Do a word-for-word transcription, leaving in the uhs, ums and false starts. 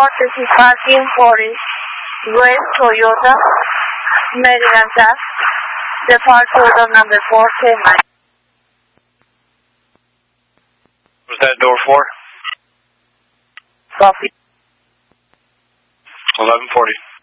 four, this is parking for Red Toyota, Maryland Tax, departure order number four, ten nine. Was that door four? Copy. eleven forty.